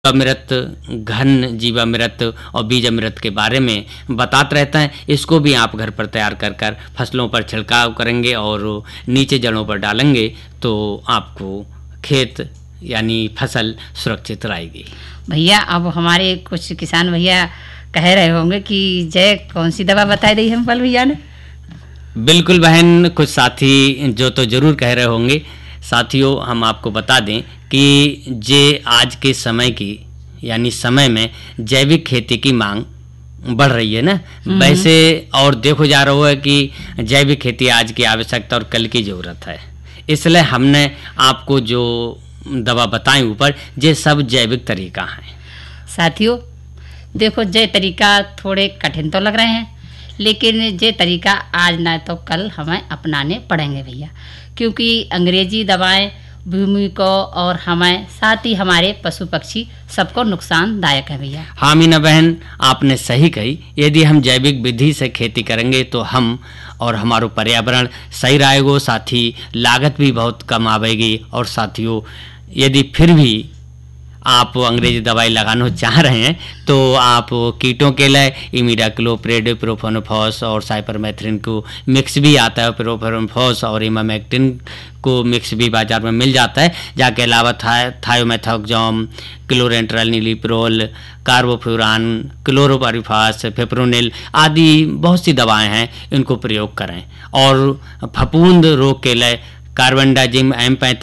अमृत, घन जीवामृत और बीज अमृत के बारे में बताते रहते हैं। इसको भी आप घर पर तैयार कर कर फसलों पर छिड़काव करेंगे और नीचे जड़ों पर डालेंगे तो आपको खेत यानी फसल सुरक्षित रहेगी। भैया अब हमारे कुछ किसान भैया कह रहे होंगे कि जय कौन सी दवा बताई दी हम पल भैया ने। बिल्कुल बहन, कुछ साथी जो तो जरूर कह रहे होंगे। साथियों, हम आपको बता दें कि जे आज के समय की यानी समय में जैविक खेती की मांग बढ़ रही है ना, वैसे और देखो जा रहा है कि जैविक खेती आज की आवश्यकता और कल की ज़रूरत है। इसलिए हमने आपको जो दवा बताई ऊपर, ये सब जैविक तरीका हैं। साथियों देखो, ये तरीका थोड़े कठिन तो लग रहे हैं, लेकिन ये तरीका आज ना तो कल हमें अपनाने पड़ेंगे भैया, क्योंकि अंग्रेजी दवाएं भूमि को और हमें साथ ही हमारे पशु पक्षी सबको नुकसानदायक है भैया। हाँ मीना बहन, आपने सही कही। यदि हम जैविक विधि से खेती करेंगे तो हम और हमारा पर्यावरण सही रहेगा, साथ ही लागत भी बहुत कम आवेगी। और साथियों, यदि फिर भी आप अंग्रेजी दवाई लगाना चाह रहे हैं तो आप कीटों के लिए इमिडाक्लोप्रिड, प्रोफेनोफॉस और साइपरमेथ्रिन को मिक्स भी आता है। प्रोफेनोफॉस और इमामेक्टिन को मिक्स भी बाजार में मिल जाता है। जाके अलावा थायोमेथोक्सोम, क्लोरेंट्रनिलिप्रोल, कार्बोफ्यूरान, क्लोरोपारिफास, फिप्रोनिल आदि बहुत सी दवाएं हैं, इनको प्रयोग करें। और फफूंद रोग के लिए कार्बेंडाजिम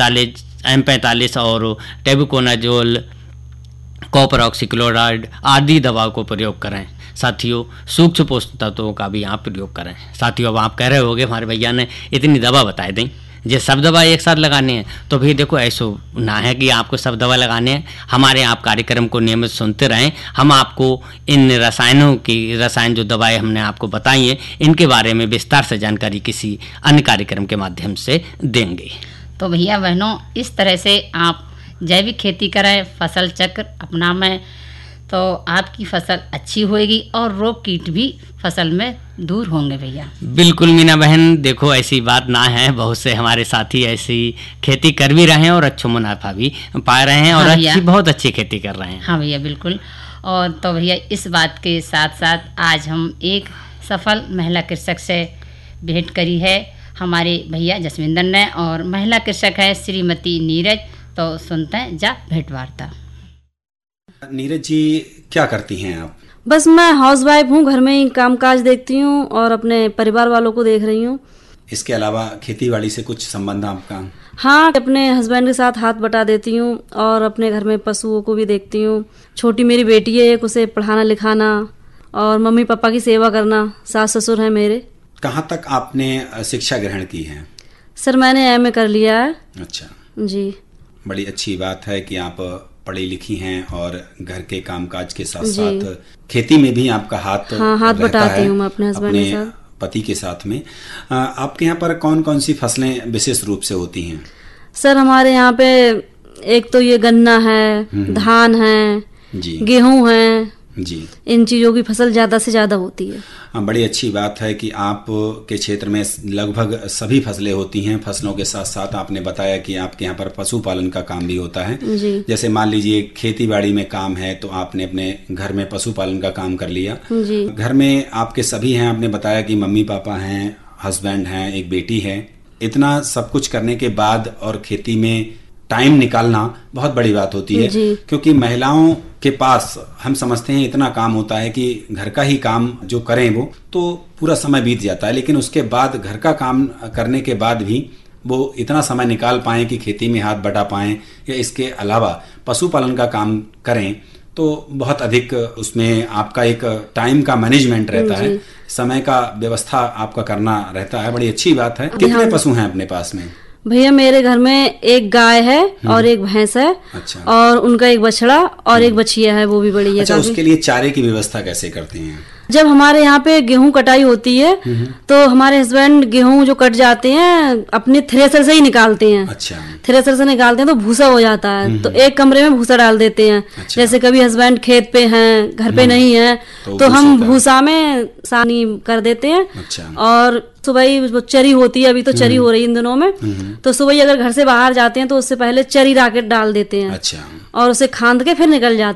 M45 और टेबुकोनाजोल, कॉपर ऑक्सीक्लोराइड आदि दवाओं को प्रयोग करें। साथियों, सूक्ष्म पोषक तत्वों का भी आप प्रयोग करें। साथियों, अब आप कह रहे होंगे हमारे भैया ने इतनी दवा बताई दें, ये सब दवा एक साथ लगाने हैं, तो भी देखो ऐसा ना है कि आपको सब दवा लगाने हैं। हमारे आप कार्यक्रम को नियमित सुनते रहें। हम आपको इन रसायन जो दवाएं हमने आपको बताई हैं, इनके बारे में विस्तार से जानकारी किसी अन्य कार्यक्रम के माध्यम से देंगे। तो भैया बहनों, इस तरह से आप जैविक खेती करें, फसल चक्र अपनाएं, तो आपकी फसल अच्छी होएगी और रोग कीट भी फसल में दूर होंगे भैया। बिल्कुल मीना बहन, देखो ऐसी बात ना है, बहुत से हमारे साथी ऐसी खेती कर भी रहे हैं और अच्छा मुनाफा भी पा रहे हैं। और हाँ बहुत अच्छी खेती कर रहे हैं। हाँ भैया बिल्कुल। और तो भैया इस बात के साथ साथ आज हम एक सफल महिला कृषक से भेंट करी है हमारे भैया जसविंदर ने, और महिला कृषक है श्रीमती नीरज। तो सुनते हैं जा भेंट वार्ता। नीरज जी, क्या करती हैं आप? बस मैं हाउसवाइफ हूँ, घर में ही कामकाज देखती हूँ और अपने परिवार वालों को देख रही हूँ। इसके अलावा खेतीबाड़ी से कुछ संबंध आपका? हाँ, अपने हस्बैंड के साथ हाथ बटा देती हूँ और अपने घर में पशुओं को भी देखती हूँ। छोटी मेरी बेटी है, एक उसे पढ़ाना लिखाना और मम्मी पापा की सेवा करना। सास ससुर हैं मेरे। कहाँ तक आपने शिक्षा ग्रहण की है? सर मैंने MA कर लिया है। अच्छा जी, बड़ी अच्छी बात है कि आप पढ़ी लिखी हैं और घर के कामकाज के साथ साथ खेती में भी आपका हाथ बटाती हूँ मैं अपने हस्बैंड के साथ, पति के साथ में। आपके यहाँ पर कौन कौन सी फसलें विशेष रूप से होती हैं? सर हमारे यहाँ पे एक तो ये गन्ना है, धान है जी, गेहूं है जी, इन चीजों की फसल ज्यादा से ज्यादा होती है। बड़ी अच्छी बात है कि आप के क्षेत्र में लगभग सभी फसलें होती हैं। फसलों के साथ साथ आपने बताया कि आपके यहाँ पर पशुपालन का काम भी होता है जी। जैसे मान लीजिए खेतीबाड़ी में काम है तो आपने अपने घर में पशुपालन का काम कर लिया जी। घर में आपके सभी हैं, आपने बताया कि मम्मी पापा हैं, हस्बैंड हैं, एक बेटी है। इतना सब कुछ करने के बाद और खेती में टाइम निकालना बहुत बड़ी बात होती है, क्योंकि महिलाओं के पास हम समझते हैं इतना काम होता है कि घर का ही काम जो करें वो तो पूरा समय बीत जाता है, लेकिन उसके बाद घर का काम करने के बाद भी वो इतना समय निकाल पाएं कि खेती में हाथ बटा पाएं या इसके अलावा पशुपालन का काम करें, तो बहुत अधिक उसमें आपका एक टाइम का मैनेजमेंट रहता है, समय का व्यवस्था आपका करना रहता है। बड़ी अच्छी बात है। कितने पशु हैं अपने पास में? भैया मेरे घर में एक गाय है और एक भैंस है। अच्छा। और उनका एक बछड़ा और एक बछिया है, वो भी बड़ी है। अच्छा, उसके लिए चारे की व्यवस्था कैसे करते हैं? जब हमारे यहाँ पे गेहूं कटाई होती है तो हमारे हस्बैंड गेहूं जो कट जाते हैं अपने थ्रेसर से ही निकालते हैं। अच्छा। थ्रेसर से निकालते हैं तो भूसा हो जाता है, तो एक कमरे में भूसा डाल देते हैं। अच्छा। जैसे कभी हस्बैंड खेत पे हैं, घर पे नहीं है, तो हम भूसा में सानी कर देते हैं। अच्छा। और सुबह चरी होती है, अभी तो चरी हो रही है इन दिनों में, तो सुबह अगर घर से बाहर जाते हैं तो उससे पहले चरी राकेट डाल देते हैं। अच्छा। और उसे खांद के फिर निकल जाते हैं।